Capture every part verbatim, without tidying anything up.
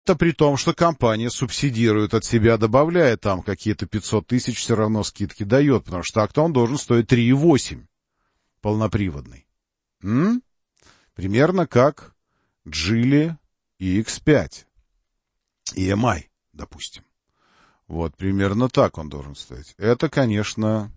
Это при том, что компания субсидирует от себя, добавляя там какие-то пятьсот тысяч, все равно скидки дает, потому что так-то он должен стоить три и восемь полноприводный. М? Примерно как Geely и икс пять, и эм ай, допустим. Вот, примерно так он должен стоить. Это, конечно,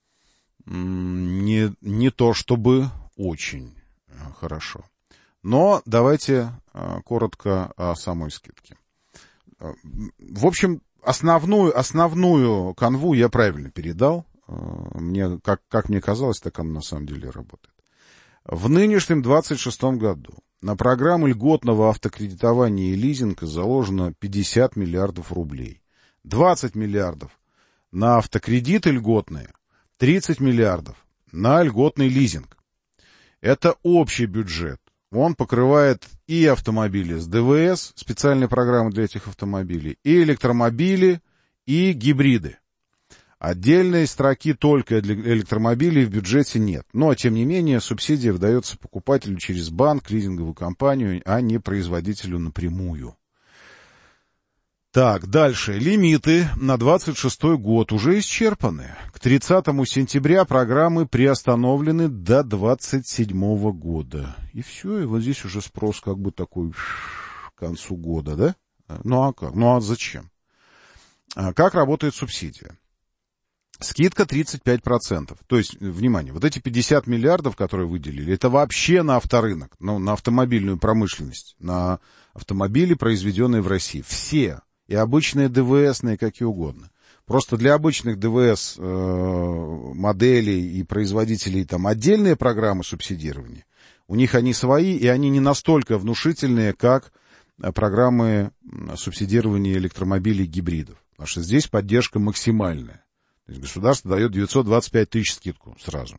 не, не то чтобы очень хорошо. Но давайте коротко о самой скидке. В общем, основную, основную канву я правильно передал. Мне, как, как мне казалось, так она на самом деле работает. В нынешнем двадцать шестом году на программу льготного автокредитования и лизинга заложено пятьдесят миллиардов рублей. двадцать миллиардов на автокредиты льготные, тридцать миллиардов на льготный лизинг. Это общий бюджет. Он покрывает и автомобили с ДВС, специальные программы для этих автомобилей, и электромобили, и гибриды. Отдельной строки только для электромобилей в бюджете нет. Но, тем не менее, субсидия выдается покупателю через банк, лизинговую компанию, а не производителю напрямую. Так, дальше. Лимиты на двадцать шестой год уже исчерпаны. К тридцатому сентября программы приостановлены до двадцать седьмого года. И все, и вот здесь уже спрос как бы такой к концу года, да? Ну а как? Ну а зачем? Как работает субсидия? Скидка тридцать пять процентов. То есть, внимание, вот эти пятьдесят миллиардов, которые выделили, это вообще на авторынок, ну, на автомобильную промышленность, на автомобили, произведенные в России. Все. И обычные ДВСные, какие угодно. Просто для обычных ДВС э, моделей и производителей там отдельные программы субсидирования. У них они свои, и они не настолько внушительные, как программы субсидирования электромобилей и гибридов. Потому что здесь поддержка максимальная. То есть государство дает девятьсот двадцать пять тысяч скидку сразу.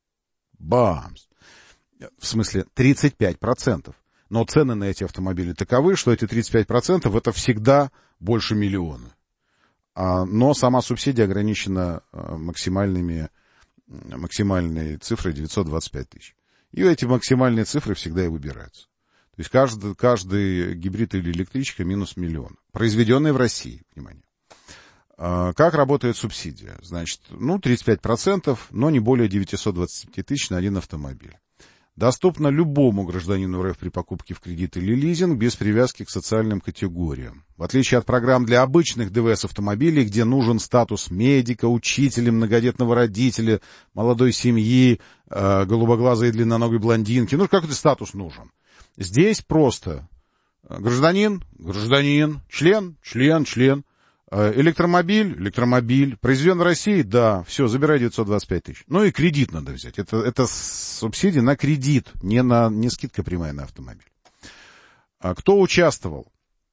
Бамс! В смысле тридцать пять процентов. Но цены на эти автомобили таковы, что эти тридцать пять процентов это всегда больше миллиона. А, но сама субсидия ограничена максимальными, максимальной цифрой девятьсот двадцать пять тысяч. И эти максимальные цифры всегда и выбираются. То есть каждый, каждый гибрид или электричка минус миллион. Произведенные в России, внимание. А, как работает субсидия? Значит, ну, тридцать пять процентов, но не более девятьсот двадцать тысяч на один автомобиль. Доступно любому гражданину РФ при покупке в кредит или лизинг без привязки к социальным категориям. В отличие от программ для обычных ДВС-автомобилей, где нужен статус медика, учителя, многодетного родителя, молодой семьи, э, голубоглазой и длинноногой блондинки. Ну, какой-то статус нужен. Здесь просто гражданин, гражданин, член, член, член. Электромобиль, электромобиль. Произведен в России, да, все, забирай девятьсот двадцать пять тысяч. Ну и кредит надо взять. Это, это субсидия на кредит, не, на, не скидка прямая на автомобиль. А кто участвовал?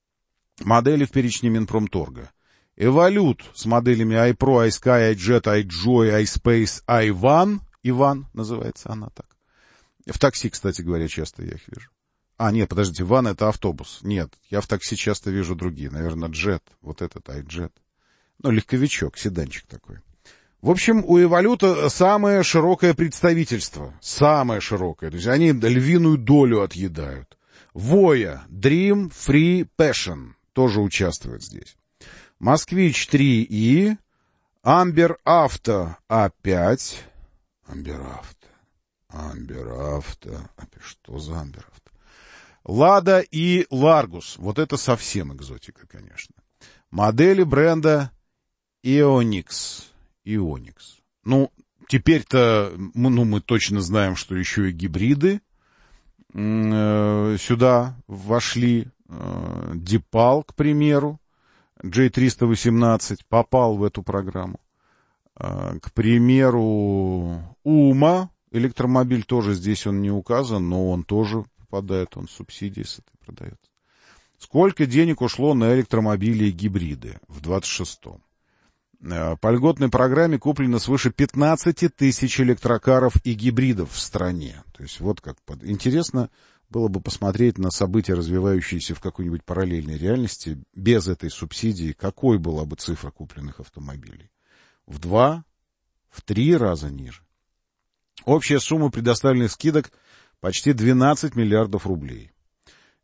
Модели в перечне Минпромторга. Эволют с моделями iPro, iSky, iJet, iJoy, iSpace, iOne. Иван называется она так. В такси, кстати говоря, часто я их вижу. А, нет, подождите, ван это автобус. Нет, я в такси часто вижу другие. Наверное, джет. Вот этот iJet. Ну, легковичок, седанчик такой. В общем, у Эволюта самое широкое представительство. Самое широкое. То есть они львиную долю отъедают. Воя, Dream, Free, Passion тоже участвует здесь. Москвич три и, Амбер Авто а пять. Амбер Авто. Амбер Авто. Что за Амбер Авто? Лада и Ларгус. Вот это совсем экзотика, конечно. Модели бренда Ионикс. Ионикс. Ну, теперь-то мы, ну, мы точно знаем, что еще и гибриды э, сюда вошли. Э, Дипал, к примеру, джей триста восемнадцать попал в эту программу. Э, к примеру, Ума. Электромобиль тоже здесь он не указан, но он тоже попадает, он субсидии с этой продается. Сколько денег ушло на электромобили и гибриды в двадцать шестом? По льготной программе куплено свыше пятнадцать тысяч электрокаров и гибридов в стране. То есть вот как под... интересно было бы посмотреть на события, развивающиеся в какой-нибудь параллельной реальности, без этой субсидии, какой была бы цифра купленных автомобилей. В два, в три раза ниже. Общая сумма предоставленных скидок почти двенадцать миллиардов рублей.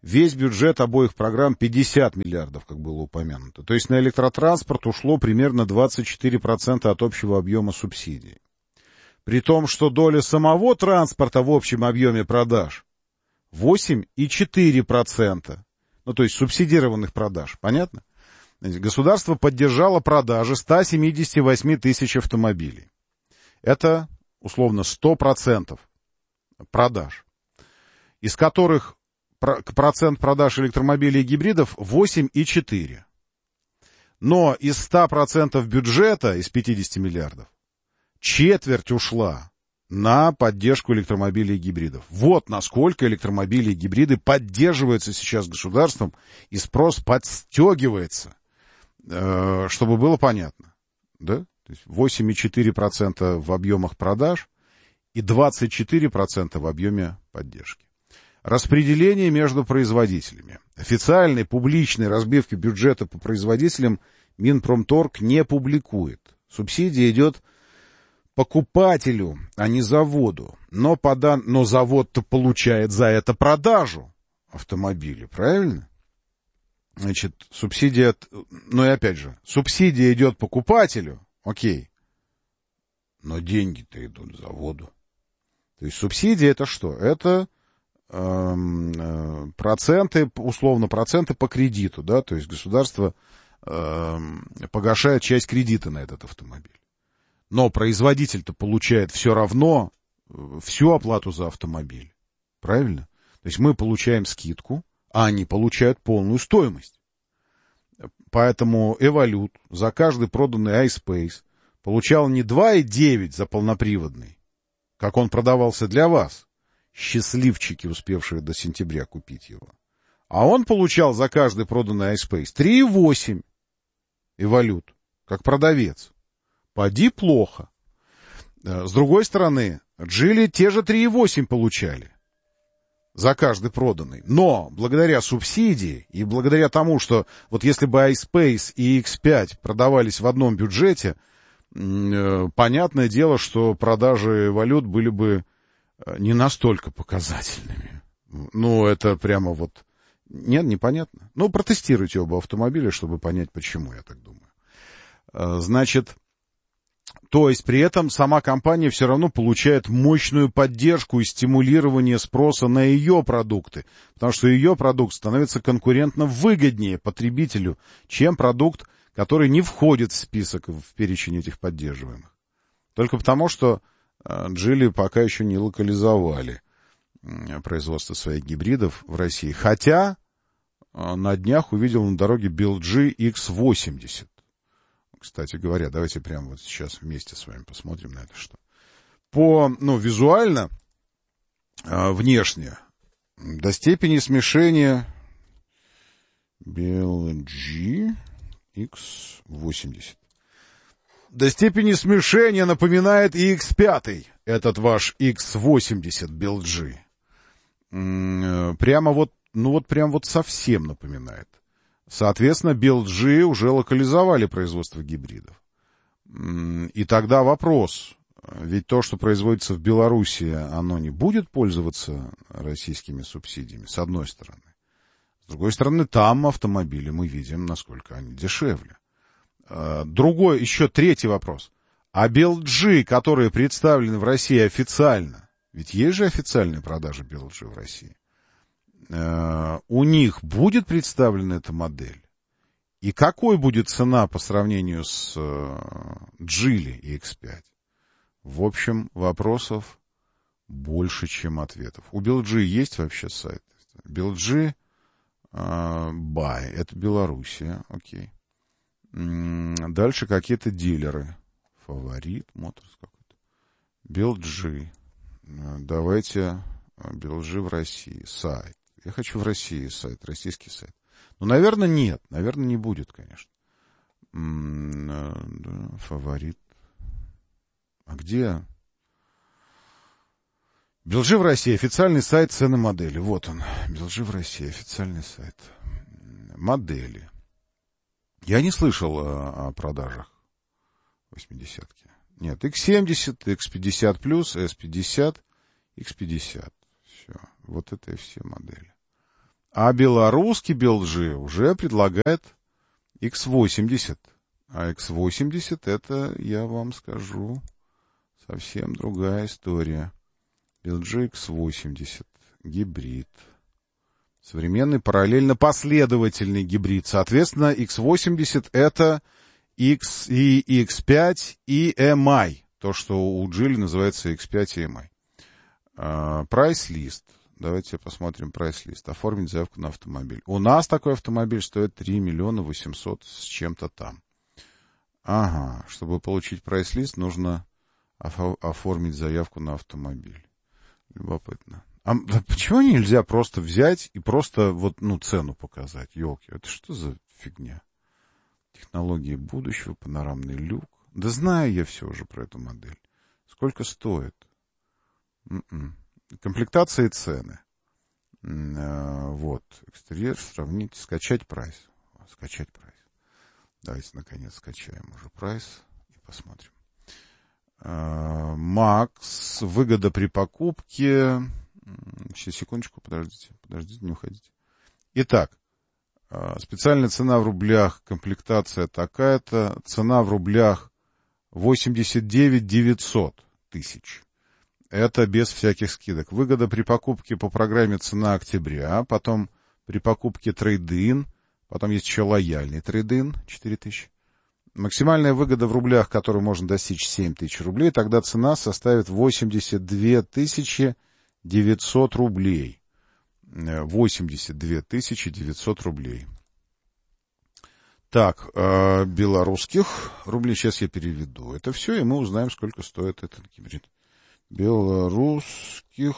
Весь бюджет обоих программ пятьдесят миллиардов, как было упомянуто. То есть на электротранспорт ушло примерно двадцать четыре процента от общего объема субсидий. При том, что доля самого транспорта в общем объеме продаж восемь целых четыре десятых процента. Ну, то есть субсидированных продаж. Понятно? Государство поддержало продажи ста семидесяти восьми тысяч автомобилей. Это, условно, сто процентов продаж, из которых процент продаж электромобилей и гибридов восемь целых четыре десятых. Но из ста процентов бюджета, из пятидесяти миллиардов, четверть ушла на поддержку электромобилей и гибридов. Вот насколько электромобили и гибриды поддерживаются сейчас государством, и спрос подстегивается, чтобы было понятно. Да? То есть восемь целых четыре десятых процента в объемах продаж и двадцать четыре процента в объеме поддержки. Распределение между производителями. Официальной публичной разбивки бюджета по производителям Минпромторг не публикует. Субсидия идет покупателю, а не заводу. Но, подан... Но завод-то получает за это продажу автомобиля, правильно? Значит, субсидия... Ну и опять же, субсидия идет покупателю, окей. Но деньги-то идут заводу. То есть субсидия это что? Это э, э, проценты, условно проценты по кредиту, да, то есть государство э, погашает часть кредита на этот автомобиль. Но производитель-то получает все равно всю оплату за автомобиль. Правильно? То есть мы получаем скидку, а они получают полную стоимость. Поэтому Эволют за каждый проданный iSpace получал не два целых девять десятых за полноприводный, как он продавался для вас, счастливчики, успевшие до сентября купить его. А он получал за каждый проданный iSpace три целых восемь десятых Эволют, как продавец. Поди плохо. С другой стороны, Джили те же три целых восемь десятых получали за каждый проданный. Но благодаря субсидии и благодаря тому, что вот если бы iSpace и икс пять продавались в одном бюджете, понятное дело, что продажи валют были бы не настолько показательными. Ну, это прямо вот... Нет, непонятно. Ну, протестируйте оба автомобиля, чтобы понять, почему, я так думаю. Значит... То есть при этом сама компания все равно получает мощную поддержку и стимулирование спроса на ее продукты, потому что ее продукт становится конкурентно выгоднее потребителю, чем продукт, который не входит в список, в перечень этих поддерживаемых. Только потому, что Джили пока еще не локализовали производство своих гибридов в России. Хотя на днях увидел на дороге би эл джи икс восемьдесят. Кстати говоря, давайте прямо вот сейчас вместе с вами посмотрим на это что. По, ну, визуально, э, внешне, до степени смешения би эл джи икс восемьдесят. До степени смешения напоминает и икс пять, этот ваш икс восемьдесят би эл джи. Э, прямо вот, ну вот прям вот совсем напоминает. Соответственно, би эл джи уже локализовали производство гибридов. И тогда вопрос, ведь то, что производится в Беларуси, оно не будет пользоваться российскими субсидиями, с одной стороны. С другой стороны, там автомобили мы видим, насколько они дешевле. Другой, еще третий вопрос. А би эл джи, которые представлены в России официально, ведь есть же официальные продажи би эл джи в России, у них будет представлена эта модель? И какой будет цена по сравнению с Джили и икс пять? В общем, вопросов больше, чем ответов. У би эл джи есть вообще сайт? би эл джи Buy, это Белоруссия, окей. Дальше какие-то дилеры. Фаворит, Моторс какой-то. би эл джи. Давайте би эл джи в России. Сайт. Я хочу в России сайт, российский сайт. Ну, наверное, нет. Наверное, не будет, конечно. Да, фаворит. А где? би эл джи в России. Официальный сайт цены модели. Вот он. би эл джи в России. Официальный сайт. Модели. Я не слышал о, о продажах восьмидесятки. Нет, икс семьдесят, икс пятьдесят плюс, эс пятьдесят, икс пятьдесят. Все. Вот это и все модели. А белорусский би эл джи уже предлагает икс восемьдесят. А икс восемьдесят это, я вам скажу, совсем другая история. би эл джи икс восемьдесят. Гибрид. Современный параллельно-последовательный гибрид. Соответственно, икс восемьдесят это X и икс пять и эм ай. То, что у Джили называется икс пять и эм ай. Прайс-лист. Давайте посмотрим прайс-лист. Оформить заявку на автомобиль. У нас такой автомобиль стоит три миллиона восемьсот с чем-то там. Ага. Чтобы получить прайс-лист, нужно оформить заявку на автомобиль. Любопытно. А почему нельзя просто взять и просто вот, ну, цену показать? Ёлки, это что за фигня? Технологии будущего, панорамный люк. Да знаю я все уже про эту модель. Сколько стоит? М-м. Комплектация и цены. А, вот. Экстерьер, сравнить, скачать прайс. Скачать прайс. Давайте, наконец, скачаем уже прайс и посмотрим. А, Макс. Выгода при покупке. Сейчас, секундочку, подождите. Подождите, не уходите. Итак. Специальная цена в рублях, комплектация такая-то, цена в рублях восемьдесят девять девятьсот тысяч. Это без всяких скидок. Выгода при покупке по программе цена октября, потом при покупке трейд-ин, потом есть еще лояльный трейд-ин, четыре тысячи. Максимальная выгода в рублях, которую можно достичь, семь тысяч рублей, тогда цена составит восемьдесят две тысячи девятьсот рублей. восемьдесят две тысячи девятьсот рублей. Так, э, белорусских рублей сейчас я переведу. Это все, и мы узнаем, сколько стоит этот гибрид. Белорусских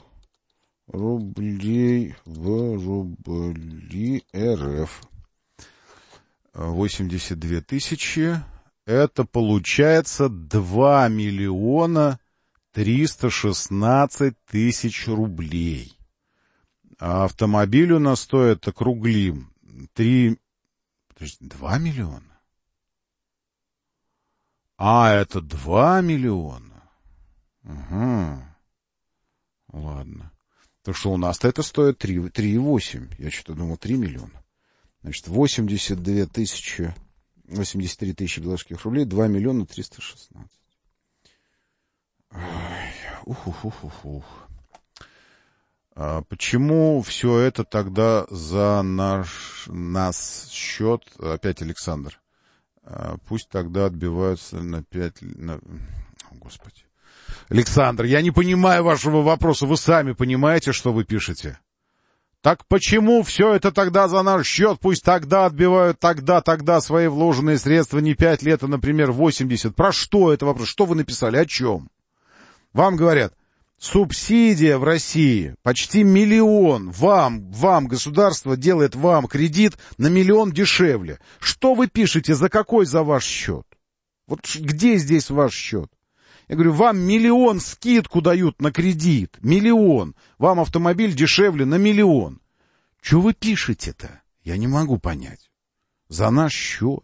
рублей в рубли РФ. восемьдесят две тысячи. Это получается два миллиона триста шестнадцать тысяч рублей. А автомобиль у нас стоит, округлим, три... два миллиона. А, это два миллиона. Угу. Ладно. Так что у нас-то это стоит три и восемь. Я что-то думал, три миллиона. Значит, восемьдесят две тысячи, восемьдесят три тысячи белорусских рублей, два миллиона триста шестнадцать. Ух-ух-ух-ух. А почему все это тогда за наш нас счет? Опять Александр. А пусть тогда отбиваются на пять... На... О, Господи. Александр, я не понимаю вашего вопроса. Вы сами понимаете, что вы пишете? Так почему все это тогда за наш счет? Пусть тогда отбивают тогда, тогда свои вложенные средства не пять лет, а, например, восемьдесят. Про что это вопрос? Что вы написали? О чем? Вам говорят... Субсидия в России почти миллион. Вам, вам, государство делает вам кредит на миллион дешевле. Что вы пишете? За какой за ваш счет? Вот где здесь ваш счет? Я говорю, вам миллион скидку дают на кредит. Миллион. Вам автомобиль дешевле на миллион. Что вы пишете-то? Я не могу понять. За наш счет.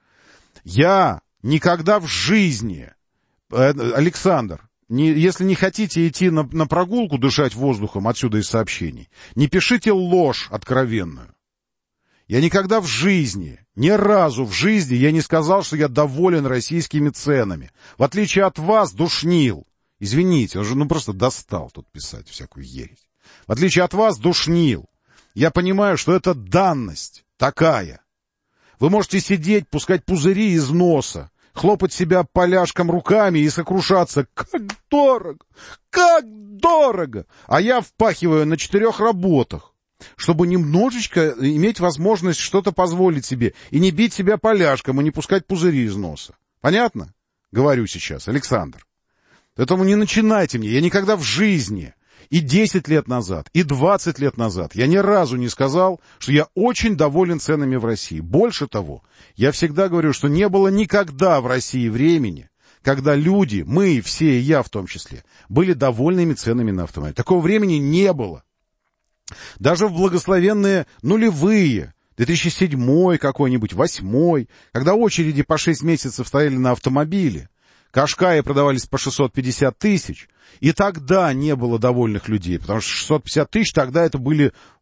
Я никогда в жизни... Александр, Не, если не хотите идти на, на прогулку, дышать воздухом отсюда из сообщений, не пишите ложь откровенную. Я никогда в жизни, ни разу в жизни я не сказал, что я доволен российскими ценами. В отличие от вас, душнил. Извините, он же ну просто достал тут писать всякую ересь. В отличие от вас, душнил. Я понимаю, что это данность такая. Вы можете сидеть, пускать пузыри из носа, хлопать себя поляшком руками и сокрушаться. Как дорого! Как дорого! А я впахиваю на четырех работах, чтобы немножечко иметь возможность что-то позволить себе. И не бить себя поляшком, и не пускать пузыри из носа. Понятно? Говорю сейчас, Александр. Поэтому не начинайте мне. Я никогда в жизни, и десять лет назад, и двадцать лет назад, я ни разу не сказал, что я очень доволен ценами в России. Больше того, я всегда говорю, что не было никогда в России времени, когда люди, мы, все, и я в том числе, были довольными ценами на автомобиль. Такого времени не было. Даже в благословенные нулевые, две тысячи седьмой какой-нибудь, восьмой, когда очереди по шесть месяцев стояли на автомобиле, Кашкаи продавались по шестьсот пятьдесят тысяч, и тогда не было довольных людей, потому что шестьсот пятьдесят тысяч тогда это были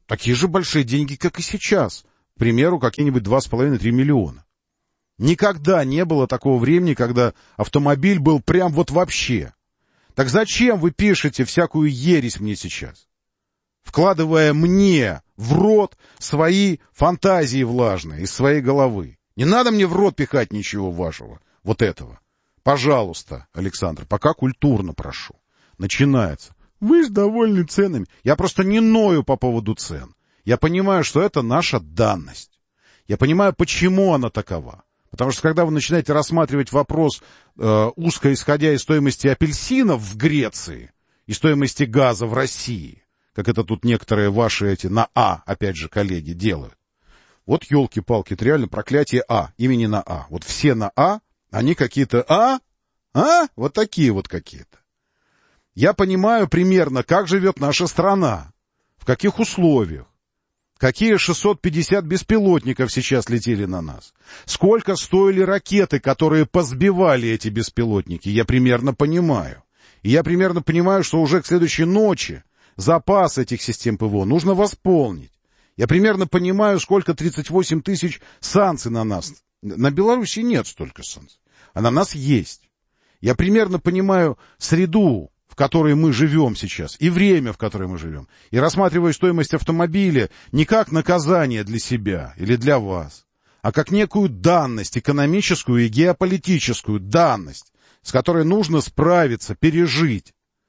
Такие же большие деньги, как и сейчас. К примеру, какие-нибудь два с половиной - три миллиона. Никогда не было такого времени, когда автомобиль был прям вот вообще. Так зачем вы пишете всякую ересь мне сейчас? Вкладывая мне в рот свои фантазии влажные из своей головы. Не надо мне в рот пихать ничего вашего, вот этого. Пожалуйста, Александр, пока культурно прошу. Начинается. Вы же довольны ценами. Я просто не ною по поводу цен. Я понимаю, что это наша данность. Я понимаю, почему она такова. Потому что когда вы начинаете рассматривать вопрос э, узко исходя из стоимости апельсинов в Греции и стоимости газа в России, как это тут некоторые ваши эти на А, опять же, коллеги делают. Вот елки-палки, это реально проклятие А, имени на А. Вот все на А, они какие-то А, а, вот такие вот какие-то. Я понимаю примерно, как живет наша страна, в каких условиях. Какие шестьсот пятьдесят беспилотников сейчас летели на нас? Сколько стоили ракеты, которые позбивали эти беспилотники? Я примерно понимаю. И я примерно понимаю, что уже к следующей ночи запас этих систем ПВО нужно восполнить. Я примерно понимаю, сколько тридцать восемь тысяч санкций на нас. На Беларуси нет столько санкций, а на нас есть. Я примерно понимаю среду, в которой мы живем сейчас, и время, в которое мы живем, и рассматриваю стоимость автомобиля не как наказание для себя или для вас, а как некую данность, экономическую и геополитическую данность, с которой нужно справиться, пережить.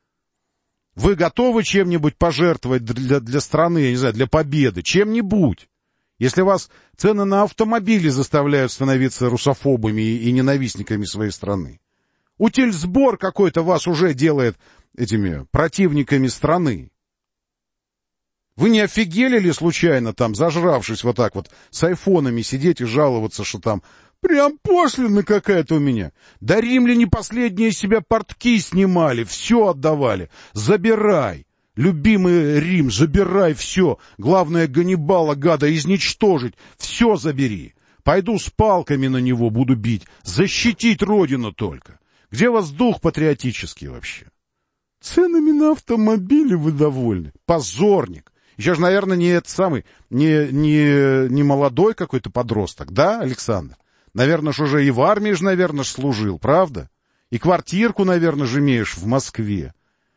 Вы готовы чем-нибудь пожертвовать для, для страны, я не знаю, для победы, чем-нибудь? Если вас цены на автомобили заставляют становиться русофобами и, и ненавистниками своей страны, утильсбор какой-то вас уже делает этими противниками страны. Вы не офигели ли случайно там, зажравшись вот так вот, с айфонами сидеть и жаловаться, что там прям пошлина какая-то у меня? Да римляне последние себя портки снимали, все отдавали. Забирай, любимый Рим, забирай все. Главное, Ганнибала, гада, изничтожить. Все забери. Пойду с палками на него буду бить. Защитить родину только. Где у вас дух патриотический вообще? Ценами на автомобили вы довольны. Позорник. Еще же, наверное, не этот самый, не, не, не молодой какой-то подросток, да, Александр? Наверное, ж уже и в армии же, наверное, ж служил, правда? И квартирку, наверное, же имеешь в Москве.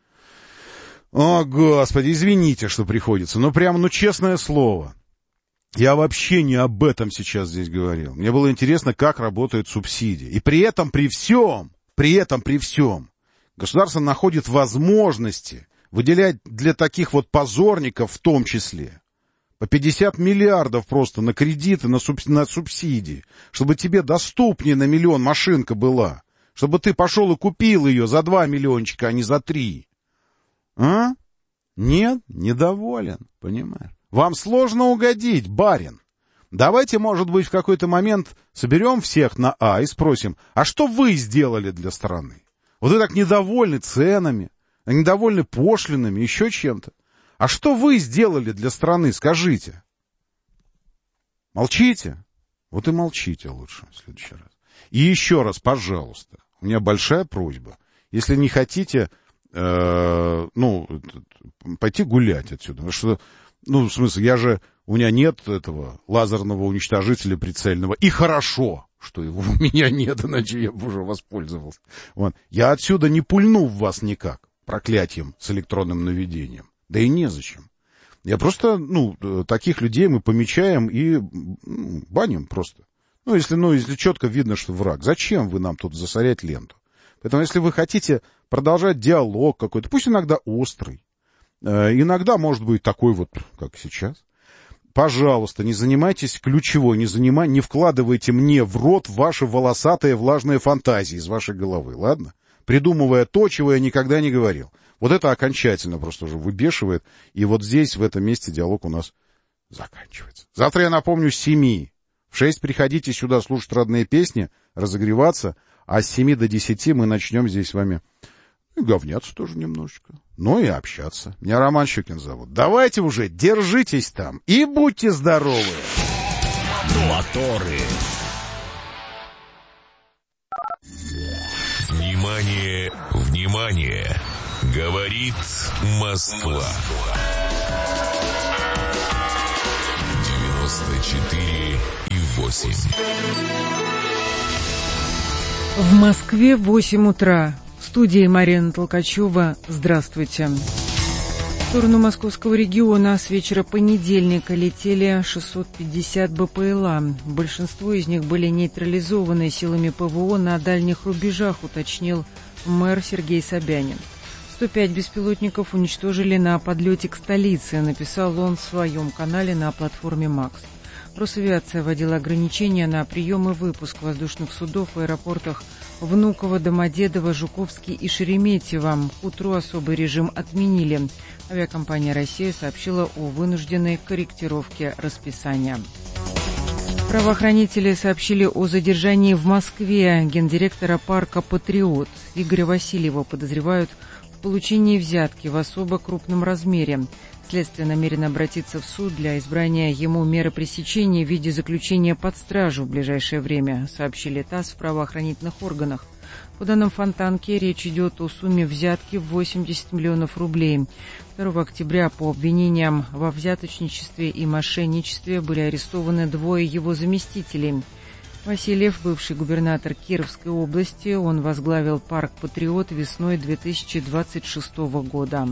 О, Господи, извините, что приходится. Ну, прямо, ну, честное слово. Я вообще не об этом сейчас здесь говорил. Мне было интересно, как работают субсидии. И при этом, при всем... При этом, при всем, государство находит возможности выделять для таких вот позорников в том числе по пятьдесят миллиардов просто на кредиты, на, суб... на субсидии, чтобы тебе доступнее на миллион машинка была, чтобы ты пошел и купил ее за два миллиончика, а не за три. А? Нет, недоволен, понимаешь? Вам сложно угодить, барин. Давайте, может быть, в какой-то момент соберем всех на А и спросим, а что вы сделали для страны? Вот вы так недовольны ценами, недовольны пошлинами, еще чем-то. А что вы сделали для страны, скажите? Молчите? Вот и молчите лучше в следующий раз. И еще раз, пожалуйста, у меня большая просьба. Если не хотите, э, ну, пойти гулять отсюда, потому что, ну, в смысле, я же... У меня нет этого лазерного уничтожителя прицельного. И хорошо, что его у меня нет, иначе я бы уже воспользовался. Вот. Я отсюда не пульну в вас никак проклятием с электронным наведением. Да и незачем. Я просто, ну, таких людей мы помечаем и ну, баним просто. Ну если, ну, если четко видно, что враг. Зачем вы нам тут засорять ленту? Поэтому, если вы хотите продолжать диалог какой-то, пусть иногда острый, э, иногда, может быть, такой вот, как сейчас, пожалуйста, не занимайтесь ключевой, не занимай, не вкладывайте мне в рот ваши волосатые влажные фантазии из вашей головы, ладно? Придумывая то, чего я никогда не говорил. Вот это окончательно просто уже выбешивает, и вот здесь, в этом месте, диалог у нас заканчивается. Завтра, я напомню, с семи. В шесть приходите сюда слушать родные песни, разогреваться, а с семи до десяти мы начнем здесь с вами и говняться тоже немножечко, но и общаться. Меня Роман Щукин зовут. Давайте уже, держитесь там и будьте здоровы. Моторы. Внимание, внимание! Говорит Москва. четыре и восемь. В Москве восемь утра. В студии Марина Толкачева. Здравствуйте. В сторону московского региона с вечера понедельника летели шестьсот пятьдесят БПЛА. Большинство из них были нейтрализованы силами ПВО на дальних рубежах, уточнил мэр Сергей Собянин. сто пять беспилотников уничтожили на подлете к столице, написал он в своем канале на платформе «Макс». Росавиация вводила ограничения на прием и выпуск воздушных судов в аэропортах Внуково, Домодедово, Жуковский и Шереметьево. К утру особый режим отменили. Авиакомпания «Россия» сообщила о вынужденной корректировке расписания. Правоохранители сообщили о задержании в Москве гендиректора парка «Патриот». Игоря Васильева подозревают в получении взятки в особо крупном размере. Следствие намерено обратиться в суд для избрания ему меры пресечения в виде заключения под стражу в ближайшее время, сообщили ТАСС в правоохранительных органах. По данным Фонтанки, речь идет о сумме взятки в восемьдесят миллионов рублей. второго октября по обвинениям во взяточничестве и мошенничестве были арестованы двое его заместителей. Васильев, бывший губернатор Кировской области, он возглавил парк «Патриот» весной две тысячи двадцать шестого года.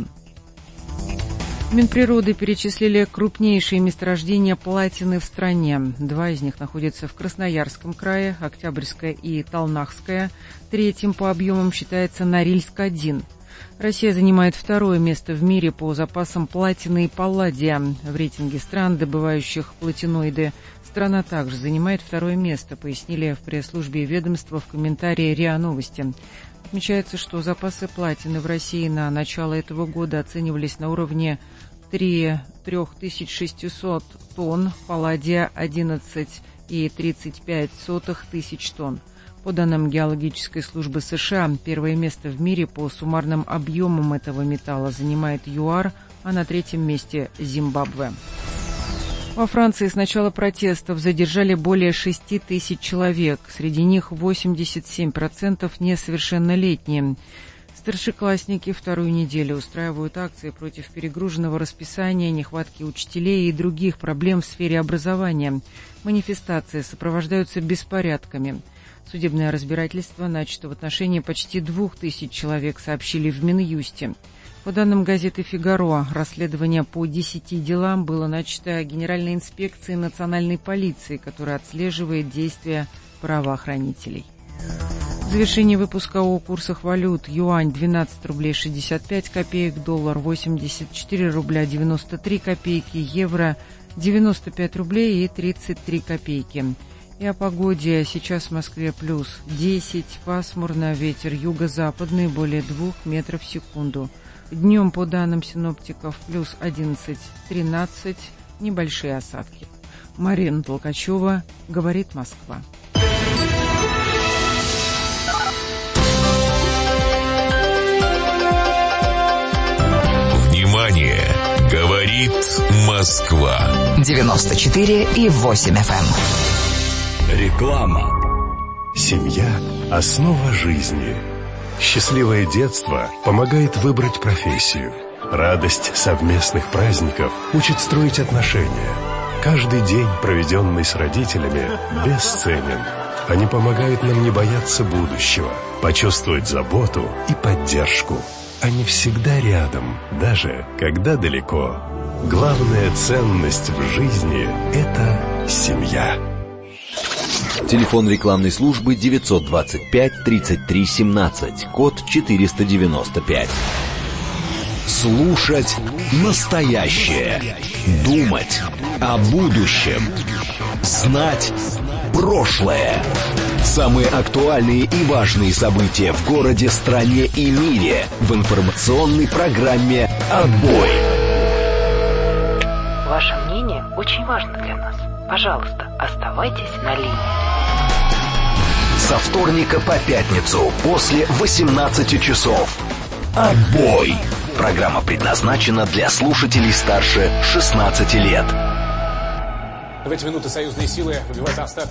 Минприроды перечислили крупнейшие месторождения платины в стране. Два из них находятся в Красноярском крае, Октябрьское и Талнахское. Третьим по объемам считается Норильск один. Россия занимает второе место в мире по запасам платины и палладия. В рейтинге стран, добывающих платиноиды, страна также занимает второе место, пояснили в пресс-службе ведомства в комментарии РИА Новости. Отмечается, что запасы платины в России на начало этого года оценивались на уровне три тысячи шестьсот тонн, палладия одиннадцать и тридцать пять сотых тысяч тонн. По данным Геологической службы США, первое место в мире по суммарным объемам этого металла занимает ЮАР, а на третьем месте Зимбабве. Во Франции с начала протестов задержали более шести тысяч человек. Среди них восемьдесят семь процентов несовершеннолетние. Старшеклассники вторую неделю устраивают акции против перегруженного расписания, нехватки учителей и других проблем в сфере образования. Манифестации сопровождаются беспорядками. Судебное разбирательство начато в отношении почти двух тысяч человек, сообщили в Минюсте. По данным газеты «Фигаро», расследование по десяти делам было начато Генеральной инспекцией национальной полиции, которая отслеживает действия правоохранителей. В завершении выпуска о курсах валют: юань двенадцать рублей шестьдесят пять копеек, доллар восемьдесят четыре рубля девяносто три копейки, евро девяносто пять рублей и тридцать три копейки. И о погоде. Сейчас в Москве плюс десять, пасмурно, ветер юго-западный более двух метров в секунду. Днем, по данным синоптиков, плюс одиннадцать-тринадцать, небольшие осадки. Марина Толкачева, говорит Москва. Внимание! Говорит Москва. девяносто четыре и восемь эф эм. Реклама. Семья – основа жизни. Счастливое детство помогает выбрать профессию. Радость совместных праздников учит строить отношения. Каждый день, проведенный с родителями, бесценен. Они помогают нам не бояться будущего, почувствовать заботу и поддержку. Они всегда рядом, даже когда далеко. Главная ценность в жизни – это семья. Телефон рекламной службы девятьсот двадцать пять тридцать три семнадцать, код четыреста девяносто пять. Слушать настоящее. Думать о будущем. Знать прошлое. Самые актуальные и важные события в городе, стране и мире в информационной программе «Отбой». Ваше мнение очень важно для нас. Пожалуйста, оставайтесь на линии. Со вторника по пятницу после восемнадцати часов. «Отбой». Программа предназначена для слушателей старше шестнадцати лет. В эти минуты союзные силы выбивают остатки